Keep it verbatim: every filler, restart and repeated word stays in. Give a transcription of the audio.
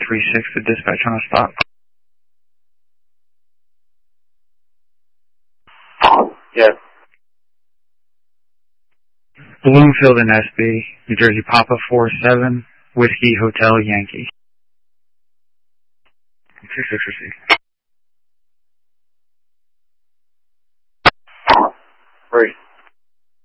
three six to dispatch on a stop. Yes. Bloomfield and S B, New Jersey Papa four seven, Whiskey Hotel Yankee. two six received.